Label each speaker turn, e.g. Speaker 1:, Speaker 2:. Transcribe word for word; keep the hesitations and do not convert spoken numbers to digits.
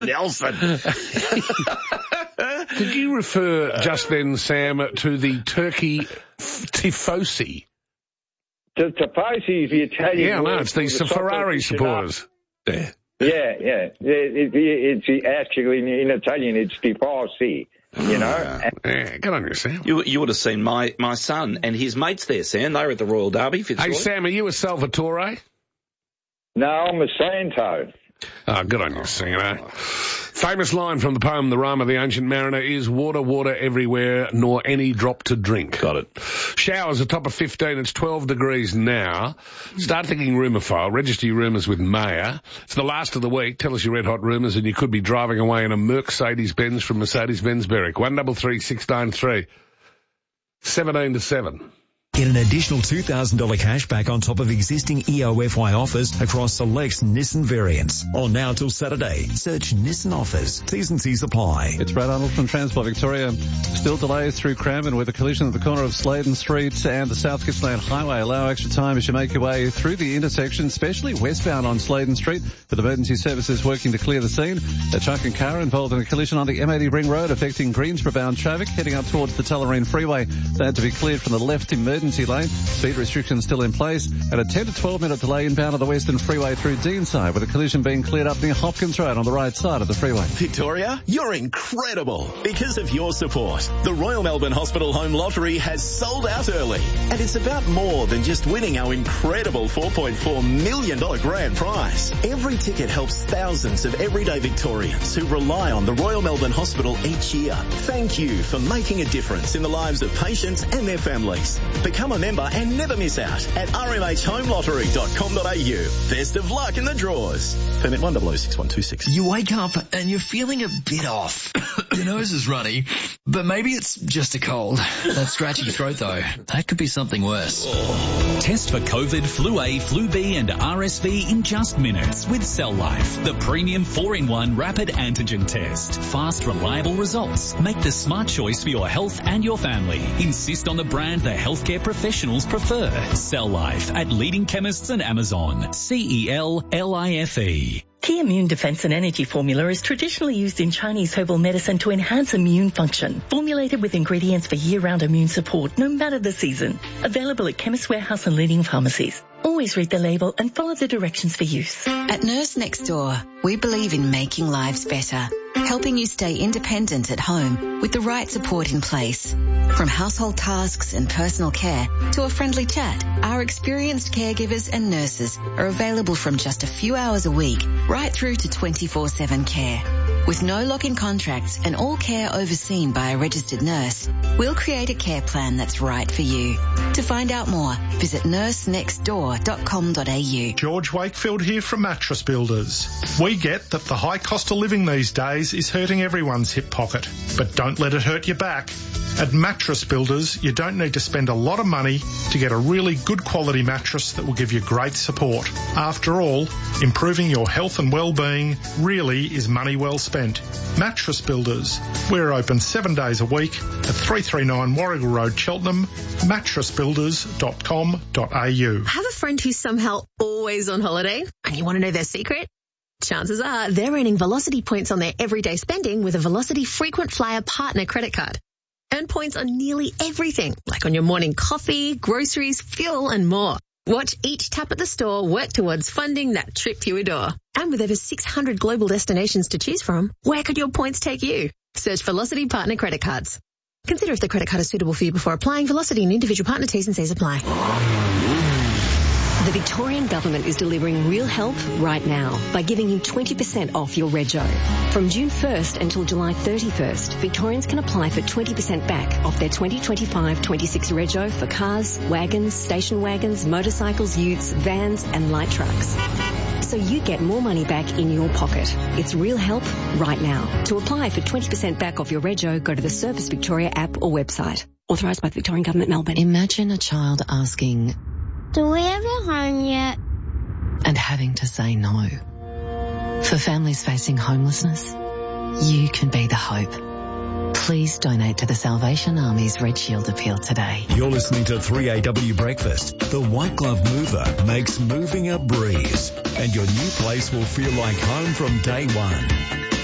Speaker 1: Nelson.
Speaker 2: Did you refer just then, Sam, to the turkey tifosi?
Speaker 3: The tifosi is the Italian.
Speaker 2: Yeah, no,
Speaker 3: word
Speaker 2: it's these
Speaker 3: for the
Speaker 2: Ferrari
Speaker 3: soccer
Speaker 2: supporters. Yeah.
Speaker 3: Yeah, yeah. It, it, it's actually in, in Italian, it's tifosi. You know,
Speaker 2: uh, yeah, good on you, Sam.
Speaker 1: You, you would have seen my, my son and his mates there, Sam. They were at the Royal Derby. Fitzroy.
Speaker 2: Hey, Sam, are you a Salvatore?
Speaker 3: No, I'm a Santo.
Speaker 2: Oh, good on you, Sam. Famous line from the poem The Rime of the Ancient Mariner is, water, water everywhere, nor any drop to drink.
Speaker 1: Got it.
Speaker 2: Showers a top of fifteen. It's twelve degrees now. Start thinking rumour file. Register your rumours with Maya. It's the last of the week. Tell us your red hot rumours and you could be driving away in a Mercedes-Benz from Mercedes-Benz Berwick. one double three six nine three. seventeen to seven.
Speaker 4: Get an additional two thousand dollars cash back on top of existing E O F Y offers across select Nissan variants. On now till Saturday. Search Nissan offers. T's and C's apply.
Speaker 5: It's Brad Arnold from Transport Victoria. Still delays through Cranbourne with a collision at the corner of Sladen Street and the South Gippsland Highway. Allow extra time as you make your way through the intersection, especially westbound on Sladen Street, with emergency services working to clear the scene. A truck and car involved in a collision on the M eighty Ring Road affecting Greensboro-bound traffic heading up towards the Tullamarine Freeway. They had to be cleared from the left emergency lane. Speed restrictions still in place, and a ten to twelve minute delay inbound on the Western Freeway through Deanside, with a collision being cleared up near Hopkins Road on the right side of the freeway.
Speaker 6: Victoria, you're incredible. Because of your support, the Royal Melbourne Hospital Home Lottery has sold out early. And it's about more than just winning our incredible four point four million dollars grand prize. Every ticket helps thousands of everyday Victorians who rely on the Royal Melbourne Hospital each year. Thank you for making a difference in the lives of patients and their families. Become a member and never miss out at r m h home lottery dot com dot a u. Best of luck in the draws. Permit one double oh six one two six.
Speaker 7: You wake up and you're feeling a bit off. Your nose is runny, but maybe it's just a cold. That scratchy throat though, that could be something worse.
Speaker 8: Test for COVID, Flu A, Flu B and R S V in just minutes with Cell Life, the premium four in one rapid antigen test. Fast, reliable results. Make the smart choice for your health and your family. Insist on the brand the healthcare professionals prefer. Cell Life at leading chemists and Amazon. C E L L I F E.
Speaker 9: Key Immune Defense and Energy Formula is traditionally used in Chinese herbal medicine to enhance immune function. Formulated with ingredients for year-round immune support, no matter the season. Available at Chemist Warehouse and leading pharmacies. Always read the label and follow the directions for use.
Speaker 10: At Nurse Next Door, we believe in making lives better, helping you stay independent at home with the right support in place. From household tasks and personal care to a friendly chat, our experienced caregivers and nurses are available from just a few hours a week right through to twenty-four seven care. With no lock-in contracts and all care overseen by a registered nurse, we'll create a care plan that's right for you. To find out more, visit nurse next door dot com dot a u.
Speaker 11: George Wakefield here from Mattress Builders. We get that the high cost of living these days is hurting everyone's hip pocket, but don't let it hurt your back. At Mattress Builders, you don't need to spend a lot of money to get a really good quality mattress that will give you great support. After all, improving your health and well-being really is money well spent. Mattress Builders. We're open seven days a week at three thirty-nine Warrigal Road, Cheltenham, mattress builders dot com dot a u.
Speaker 12: Have a friend who's somehow always on holiday and you want to know their secret? Chances are they're earning Velocity points on their everyday spending with a Velocity Frequent Flyer Partner credit card. Earn points on nearly everything, like on your morning coffee, groceries, fuel, and more. Watch each tap at the store work towards funding that trip you adore. And with over six hundred global destinations to choose from, where could your points take you? Search Velocity Partner Credit Cards. Consider if the credit card is suitable for you before applying. Velocity and individual partner T's and C's apply.
Speaker 13: The Victorian Government is delivering real help right now by giving you twenty percent off your rego. From June first until July thirty-first, Victorians can apply for twenty percent back off their twenty twenty-five twenty-six rego for cars, wagons, station wagons, motorcycles, utes, vans and light trucks. So you get more money back in your pocket. It's real help right now. To apply for twenty percent back off your rego, go to the Service Victoria app or website. Authorised by the Victorian Government, Melbourne.
Speaker 14: Imagine a child asking,
Speaker 15: "Do we have a home yet?"
Speaker 14: and having to say no. For families facing homelessness, you can be the hope. Please donate to the Salvation Army's Red Shield appeal today.
Speaker 4: You're listening to three A W Breakfast. The White Glove Mover makes moving a breeze, and your new place will feel like home from day one.